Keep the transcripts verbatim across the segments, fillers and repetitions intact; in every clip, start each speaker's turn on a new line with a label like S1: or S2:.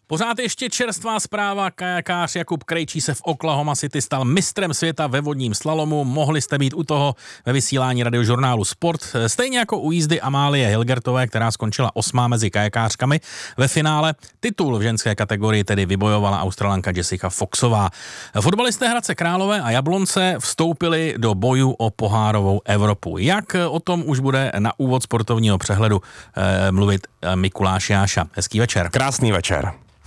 S1: Pořád ještě čerstvá zpráva, kajakář Jakub Krejčí se v Oklahoma City stal mistrem světa ve vodním slalomu. Mohli jste být u toho ve vysílání radiožurnálu Sport. Stejně jako u jízdy Amálie Hilgertové, která skončila osmá mezi kajakářkami ve finále. Titul v ženské kategorii tedy vybojovala Australanka Jessica Foxová. Fotbalisté Hradce Králové a Jablonce vstoupili do boju o pohárovou Evropu. Jak o tom už bude na úvod sportovního přehledu eh, mluvit Mikuláš Jáša. Hezký večer.
S2: Krásný večer.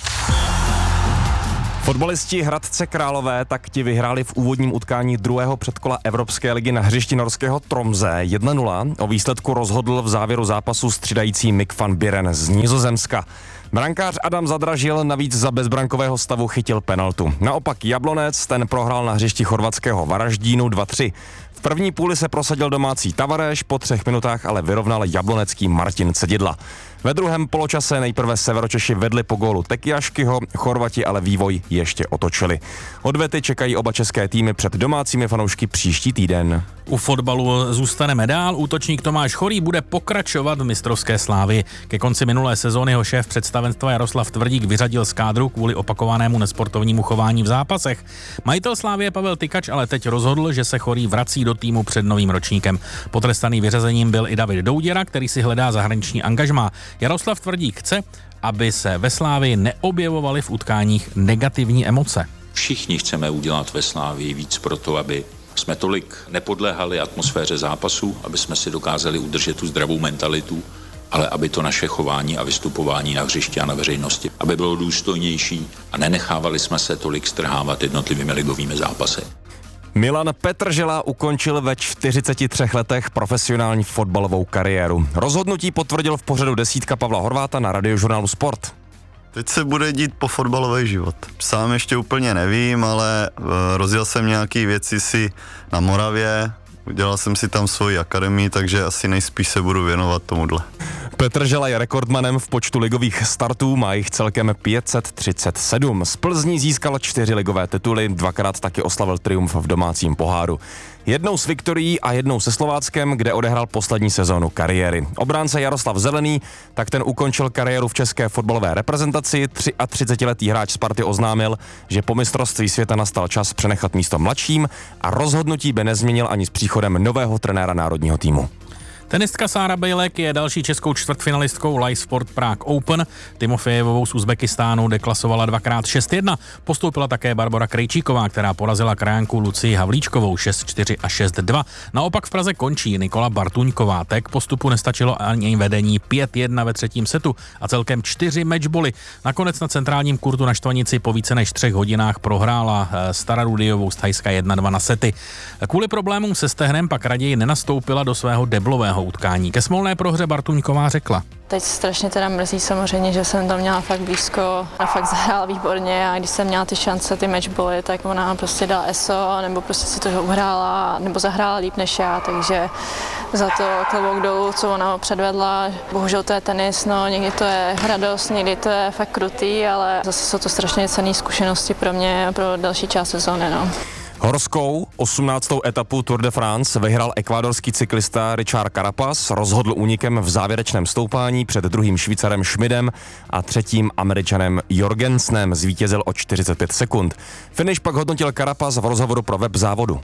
S2: Fotbalisti Hradce Králové tak ti vyhráli v úvodním utkání druhého předkola Evropské ligy na hřišti norského Tromsø jedna nula. O výsledku rozhodl v závěru zápasu střídající Mick van Buren z Nizozemska. Brankář Adam Zadražil navíc za bezbrankového stavu chytil penaltu. Naopak Jablonec, ten prohrál na hřišti chorvatského Varaždínu dva tři. V první půli se prosadil domácí Tavareš, po třech minutách ale vyrovnal jablonecký Martin Cedidla. Ve druhém poločase nejprve Severočeši vedli po gólu Tekiaškyho, Chorvati ale vývoj ještě otočili. Odvety čekají oba české týmy před domácími fanoušky příští týden.
S1: U fotbalu zůstaneme dál. Útočník Tomáš Chorý bude pokračovat v mistrovské slávy. Ke konci minulé sezóny ho šéf představenstva Jaroslav Tvrdík vyřadil z kádru kvůli opakovanému nesportovnímu chování v zápasech. Majitel Slávie Pavel Tykač ale teď rozhodl, že se Chorý vrací do týmu před novým ročníkem. Potrestaný vyřazením byl i David Douděra, který si hledá zahraniční angažmá. Jaroslav Tvrdík chce, aby se ve Slávii neobjevovaly v utkáních negativní emoce.
S3: Všichni chceme udělat ve Slávii víc pro to, aby jsme tolik nepodléhali atmosféře zápasu, aby jsme si dokázali udržet tu zdravou mentalitu, ale aby to naše chování a vystupování na hřišti a na veřejnosti, aby bylo důstojnější a nenechávali jsme se tolik strhávat jednotlivými ligovými zápasy.
S2: Milan Petržela ukončil ve čtyřiceti třech letech profesionální fotbalovou kariéru. Rozhodnutí potvrdil v pořadu Desítka Pavla Horváta na radiožurnálu Sport.
S4: Teď se bude dít po fotbalový život. Sám ještě úplně nevím, ale uh, rozjel jsem nějaký věci si na Moravě, udělal jsem si tam svoji akademii, takže asi nejspíš se budu věnovat tomuhle.
S2: Petržela je rekordmanem v počtu ligových startů, má jich celkem pět set třicet sedm. Z Plzní získal čtyři ligové tituly, dvakrát taky oslavil triumf v domácím poháru. Jednou s Viktorií a jednou se Slováckem, kde odehrál poslední sezónu kariéry. Obránce Jaroslav Zelený, tak ten ukončil kariéru v české fotbalové reprezentaci. třiatřicetiletý hráč Sparty oznámil, že po mistrovství světa nastal čas přenechat místo mladším a rozhodnutí by nezměnil ani s příchodem nového trenéra národního týmu.
S1: Tenistka Sára Bejlek je další českou čtvrtfinalistkou Live Sport Prague Open. Timofejevovou z Uzbekistánu deklasovala dvakrát šest jedna. Postoupila také Barbora Krejčíková, která porazila krajanku Lucii Havlíčkovou šest čtyři a šest dva. Naopak v Praze končí Nikola Bartuňková. Tak postupu nestačilo ani vedení pět jedna ve třetím setu a celkem čtyři matchboly. Nakonec na centrálním kurtu na Štvanici po více než třech hodinách prohrála Stara Rudiovou z Thajska jedna dva na sety. Kvůli problémům se stehnem pak raději nenastoupila do svého deblového utkání. Ke smolné prohře Bartuňková řekla:
S5: Teď strašně teda mrzí samozřejmě, že jsem tam měla fakt blízko a fakt zahrála výborně a když jsem měla ty šance, ty matchboly, tak ona prostě dala E S O nebo prostě si to uhrála nebo zahrála líp než já, takže za to klobouk dolů, co ona předvedla. Bohužel to je tenis, no někdy to je radost, někdy to je fakt krutý, ale zase jsou to strašně cenné zkušenosti pro mě a pro další část sezóny, no.
S2: Horskou osmnáctou etapu Tour de France vyhrál ekvádorský cyklista Richard Carapaz, rozhodl únikem v závěrečném stoupání před druhým Švýcarem Schmidem a třetím Američanem Jorgensenem, zvítězil o čtyřicet pět sekund. Finish pak hodnotil Carapaz v rozhovoru pro web závodu.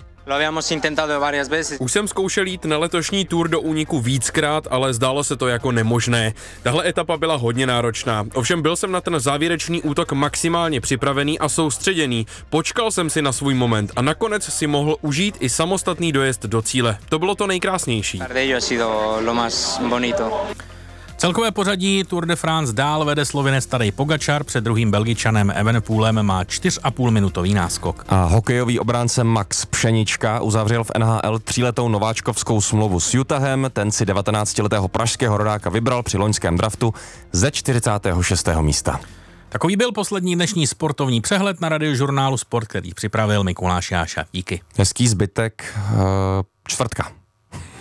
S6: Už jsem zkoušel jít na letošní Tour do úniku víckrát, ale zdálo se to jako nemožné. Tahle etapa byla hodně náročná. Ovšem byl jsem na ten závěrečný útok maximálně připravený a soustředěný. Počkal jsem si na svůj moment a nakonec si mohl užít i samostatný dojezd do cíle. To bylo to nejkrásnější.
S1: Celkové pořadí Tour de France dál vede Slovinec Tadej Pogačar, před druhým Belgičanem Evenepoelem má čtyři a půl minutový náskok.
S2: A hokejový obránce Max Pšenička uzavřel v N H L tříletou nováčkovskou smlouvu s Utahem, ten si devatenáctiletého pražského rodáka vybral při loňském draftu ze čtyřicátého šestého místa.
S1: Takový byl poslední dnešní sportovní přehled na radiožurnálu Sport, který připravil Mikuláš Jáša. Díky.
S2: Hezký zbytek uh, čtvrtka.